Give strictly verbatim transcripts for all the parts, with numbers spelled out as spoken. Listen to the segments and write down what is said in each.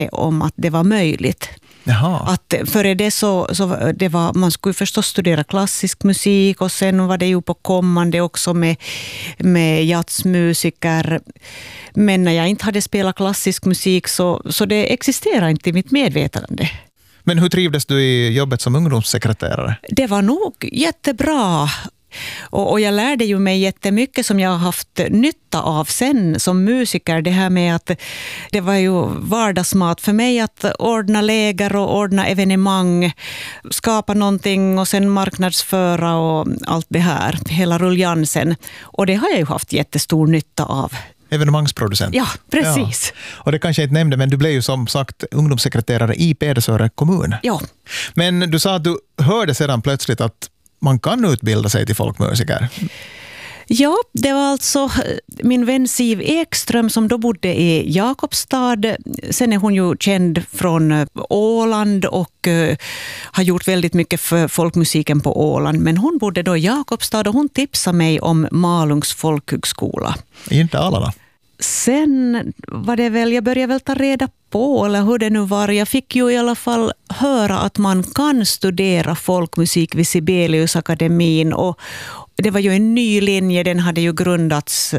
om att det var möjligt. Jaha. Att före det så, så det var, man skulle förstås studera klassisk musik och sen var det ju på kommande också med, med jazzmusiker. Men när jag inte hade spelat klassisk musik så, så det existerar inte i mitt medvetande. Men hur trivdes du i jobbet som ungdomssekreterare? Det var nog jättebra. Och, och jag lärde ju mig jättemycket som jag har haft nytta av sen som musiker. Det här med att det var ju vardagsmat för mig att ordna läger och ordna evenemang, skapa någonting och sen marknadsföra och allt det här, hela ruljansen. Och det har jag ju haft jättestor nytta av. Evenemangsproducent. Ja, precis. Ja. Och det kanske jag inte nämnde, men du blev ju som sagt ungdomssekreterare i Pedersöre kommun. Ja. Men du sa att du hörde sedan plötsligt att man kan utbilda sig till folkmusiker. Ja, det var alltså min vän Siv Ekström som då bodde i Jakobstad. Sen är hon ju känd från Åland och uh, har gjort väldigt mycket för folkmusiken på Åland. Men hon bodde då i Jakobstad och hon tipsade mig om Malungs folkhögskola. Inte alla då? Sen var det väl, jag började väl ta reda på, eller hur det nu var. Jag fick ju i alla fall höra att man kan studera folkmusik vid Sibeliusakademin. Och det var ju en ny linje, den hade ju grundats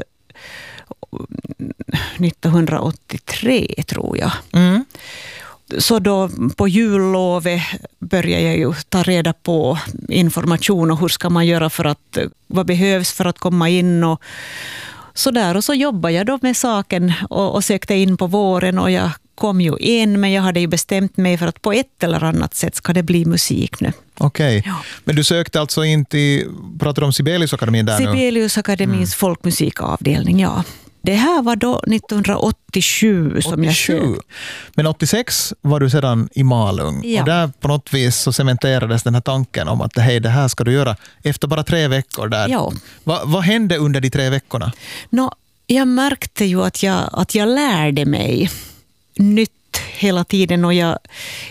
nittonhundraåttiotre tror jag. Mm. Så då på jullovet började jag ju ta reda på information och hur ska man göra för att, vad behövs för att komma in och så där. Och så jobbade jag då med saken och, och sökte in på våren och jag kom ju in, men jag hade ju bestämt mig för att på ett eller annat sätt ska det bli musik nu. Okej, okay. Ja. Men du sökte alltså inte i, pratar du om Sibeliusakademin där nu? Sibeliusakademins mm. folkmusikavdelning, ja. Det här var då nittonhundraåttiosju som jag sökte. Men åttiosex var du sedan i Malung. Ja. Och där på något vis så cementerades den här tanken om att hej, det här ska du göra efter bara tre veckor där. Ja. Va, vad hände under de tre veckorna? Nå, jag märkte ju att jag, att jag lärde mig nytt hela tiden och jag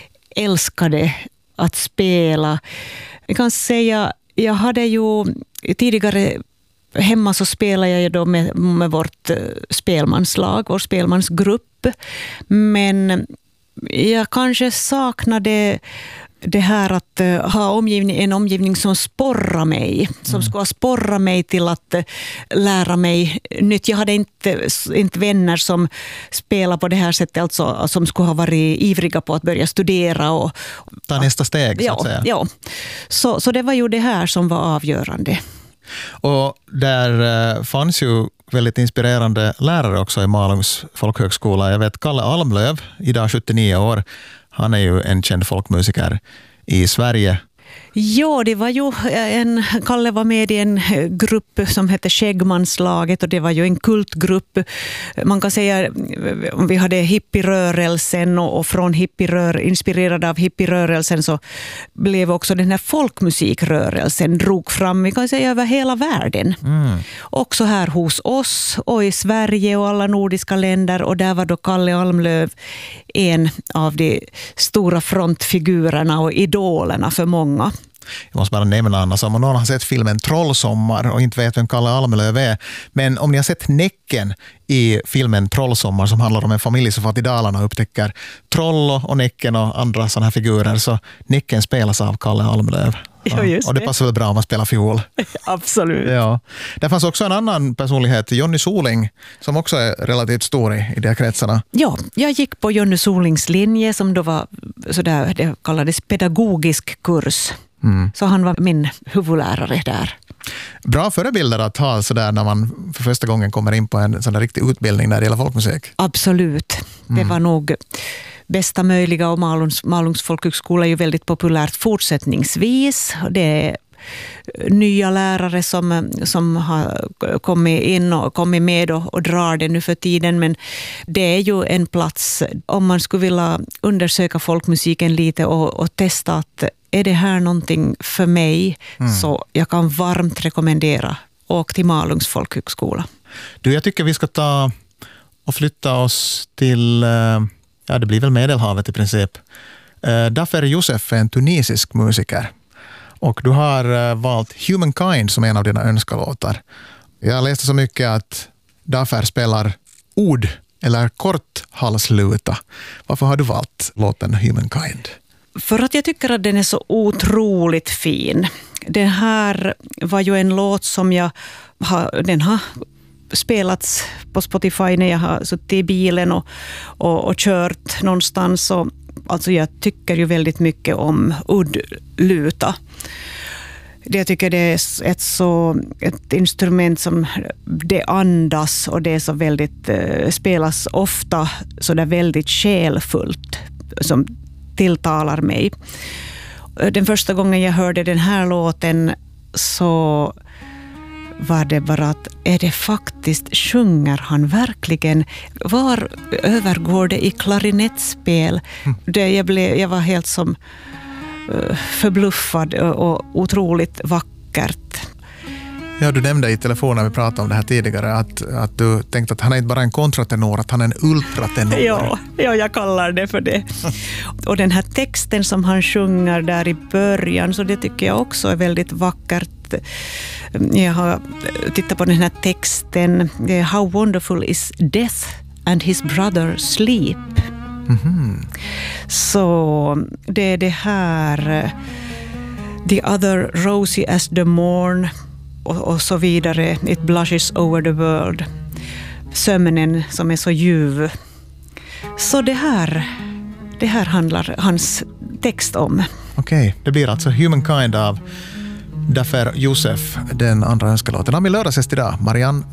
älskade att spela. Jag kan säga, jag hade ju tidigare hemma så spelade jag ju då med, med vårt spelmanslag, vår spelmansgrupp. Men jag kanske saknade det här att ha omgivning, en omgivning som sporrar mig. Som mm. skulle sporra mig till att lära mig nytt. Jag hade inte, inte vänner som spelar på det här sättet, alltså som skulle ha varit ivriga på att börja studera. Och, ta nästa steg så ja, att säga. Ja, så, så det var ju det här som var avgörande. Och där eh, fanns ju väldigt inspirerande lärare också i Malungs folkhögskola. Jag vet Kalle Almlöv, idag sjuttionio år, han är ju en känd folkmusiker i Sverige. Ja, det var ju en, Kalle var med i en grupp som hette Skäggmanslaget och det var ju en kultgrupp. Man kan säga, om vi hade hippierörelsen och, och från hippierör, inspirerad av hippierörelsen så blev också den här folkmusikrörelsen drog fram, vi kan säga över hela världen. Mm. Också här hos oss och i Sverige och alla nordiska länder, och där var då Kalle Almlöv en av de stora frontfigurerna och idolerna för många. Jag måste bara nämna annars, om någon har sett filmen Trollsommar och inte vet vem Kalle Almlöv är. Men om ni har sett Näcken i filmen Trollsommar som handlar om en familj som far till Dalarna och upptäcker Trollo och Näcken och andra sådana här figurer, så Näcken spelas av Kalle Almlöv. Ja, just och det passar väl bra om man spelar fiol. Absolut. Ja. Det fanns också en annan personlighet, Jonny Soling, som också är relativt stor i, i de här kretsarna. Ja, jag gick på Jonny Solings linje som då var sådär, det kallades pedagogisk kurs. Mm. Så han var min huvudlärare där. Bra förebilder att ha sådär när man för första gången kommer in på en sån där riktig utbildning när det gäller folkmusik. Absolut. Mm. Det var nog bästa möjliga, och Malungs, Malungs folkhögskola är ju väldigt populärt fortsättningsvis. Det är nya lärare som, som har kommit in och kommit med och, och drar det nu för tiden, men det är ju en plats om man skulle vilja undersöka folkmusiken lite och, och testa att är det här någonting för mig, mm. så jag kan varmt rekommendera åk till Malungs folkhögskola. Du, jag tycker vi ska ta och flytta oss till, ja det blir väl Medelhavet i princip. Dafer Youssef är en tunisisk musiker. Och du har valt Humankind som en av dina önskalåtar. Jag läste så mycket att Dafer spelar ord eller korthalsluta. Varför har du valt låten Humankind? För att jag tycker att den är så otroligt fin. Den här var ju en låt som jag har, den har spelats på Spotify när jag har suttit i bilen och, och, och kört någonstans. Och, alltså jag tycker ju väldigt mycket om uddluta. Jag tycker det är ett, så, ett instrument som det andas och det är så väldigt, eh, spelas ofta så där väldigt själfullt som tilltalar mig. Den första gången jag hörde den här låten så var det bara att är det faktiskt, sjunger han verkligen? Var övergår det i klarinettspel? Mm. Det, jag, blev, jag var helt som uh, förbluffad och otroligt vackert. Ja, du nämnde i telefonen, vi pratade om det här tidigare, att, att du tänkte att han är inte bara en kontratenor, att han är en ultratenor. Ja, ja, jag kallar det för det. Och den här texten som han sjunger där i början, så det tycker jag också är väldigt vackert. Jag har tittat på den här texten. How wonderful is death and his brother sleep. Mm-hmm. Så det är det här the other rosy as the morn och, och så vidare. It blushes over the world. Sömnen som är så ljuv. Så det här, det här handlar hans text om. Okej, okay, det blir alltså Humankind av Dafer Youssef, den andra önskelåten. Ami lördagsgäst idag, Marianne